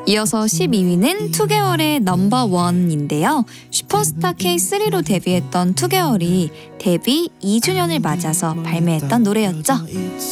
이어서 12위는 2개월의 넘버원인데요. 슈퍼스타 K3로 데뷔했던 2개월이 데뷔 2주년을 맞아서 발매했던 노래였죠.